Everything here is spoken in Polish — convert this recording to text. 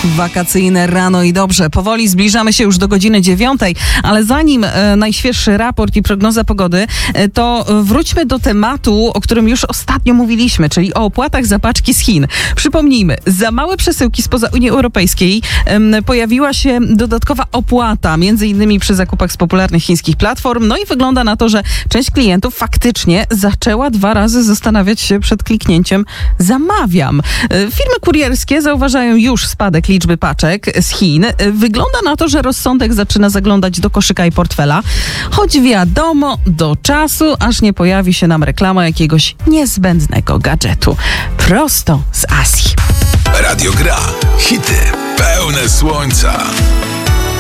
Wakacyjne rano i dobrze. Powoli zbliżamy się już do godziny 9, ale zanim najświeższy raport i prognoza pogody, to wróćmy do tematu, o którym już ostatnio mówiliśmy, czyli o opłatach za paczki z Chin. Przypomnijmy, za małe przesyłki spoza Unii Europejskiej pojawiła się dodatkowa opłata, między innymi przy zakupach z popularnych chińskich platform. No i wygląda na to, że część klientów faktycznie zaczęła 2 razy zastanawiać się przed kliknięciem zamawiam. Firmy kurierskie zauważają już spadek liczby paczek z Chin. Wygląda na to, że rozsądek zaczyna zaglądać do koszyka i portfela, choć wiadomo, do czasu, aż nie pojawi się nam reklama jakiegoś niezbędnego gadżetu. Prosto z Azji. Radio Gra. Hity pełne słońca.